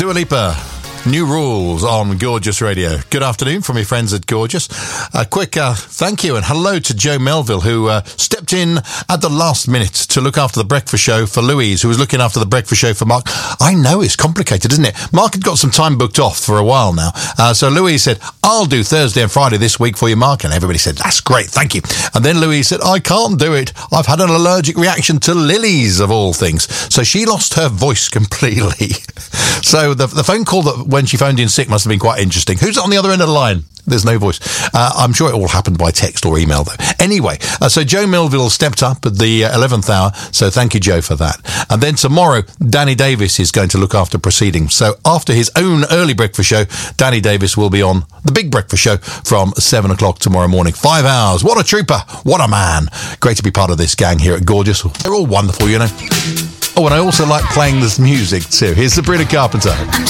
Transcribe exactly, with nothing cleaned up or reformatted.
Dua Lipa, New Rules on Gorgeous Radio. Good afternoon from your friends at Gorgeous. A quick uh, thank you and hello to Joe Melville, who uh, stepped in at the last minute to look after the breakfast show for Louise, who was looking after the breakfast show for Mark. I know it's complicated, isn't it? Mark had got some time booked off for a while now. Uh, so Louise said, I'll do Thursday and Friday this week for you, Mark. And everybody said, that's great, thank you. And then Louise said, I can't do it. I've had an allergic reaction to lilies, of all things. So she lost her voice completely. So the, the phone call that when she phoned in sick must have been quite interesting. Who's on the other end of the line? There's no voice. Uh, I'm sure it all happened by text or email, though. Anyway, uh, so Joe Melville stepped up at the uh, eleventh hour, so thank you, Joe, for that. And then tomorrow, Danny Davis is going to look after proceedings. So after his own early breakfast show, Danny Davis will be on the big breakfast show from seven o'clock tomorrow morning. Five hours. What a trooper. What a man. Great to be part of this gang here at Gorgeous. They're all wonderful, you know. Oh, and I also like playing this music, too. Here's Sabrina Carpenter. I'm